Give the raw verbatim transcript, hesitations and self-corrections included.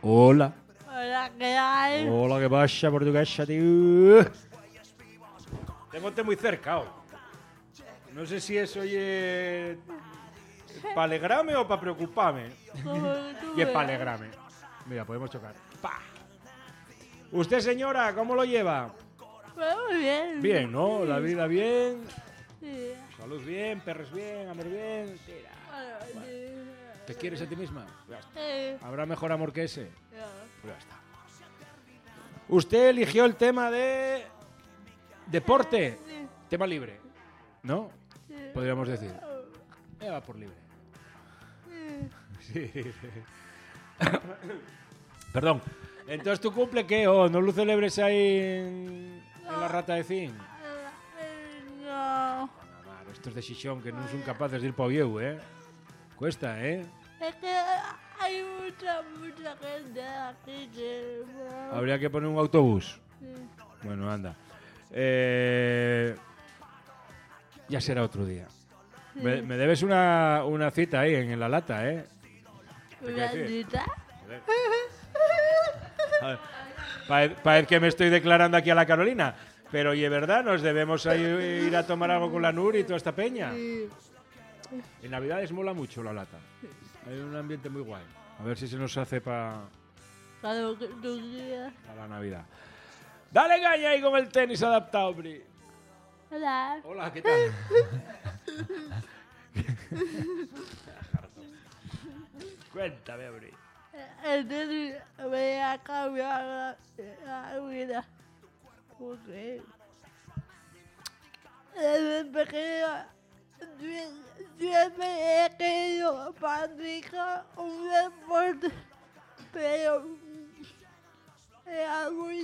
Hola. Hola, ¿qué hay? Hola, ¿qué pasa, portuguesa, tío? Tengo té muy cerca, oh. No sé si eso es para alegrarme o para preocuparme. Y es para alegrarme. Mira, podemos chocar. ¡Pah! Usted, señora, ¿cómo lo lleva? Muy bien. Bien, ¿no? La vida bien. Sí. Salud bien, perros bien, amor bien. Tira. Bueno, sí. ¿Te quieres a ti misma? Ya está. Sí. ¿Habrá mejor amor que ese? Ya. Pues ya está. Usted eligió el tema de deporte, Sí. tema libre, ¿no? Sí. Podríamos decir. Eh, va por libre. Sí. Sí. Perdón. Entonces, ¿tu cumple qué? Oh, ¿no lo celebres ahí en, en la rata de zinc? No. Nada, estos de Xixón que no son capaces de ir para Oviedo, ¿eh? Cuesta, ¿eh? Es que hay mucha, mucha gente aquí que... Habría que poner un autobús. Sí. Bueno, anda. Eh, ya será otro día. Me, me debes una, una cita ahí en, en la lata, ¿eh? ¿Una decir? cita? Parece pa que me estoy declarando aquí a la Carolina. Pero oye, ¿verdad? Nos debemos a ir, ir a tomar algo con la Nur y toda esta peña. Sí. En Navidades mola mucho la lata. Hay un ambiente muy guay. A ver si se nos hace para Claro que tú quieras. la Navidad. Dale caña ahí con el tenis adaptado, Bri. Hola. Hola, ¿qué tal? Cuéntame, Bri. Entonces me ha cambiado la, la vida. Porque desde pequeño sie- siempre he querido practicar un deporte, pero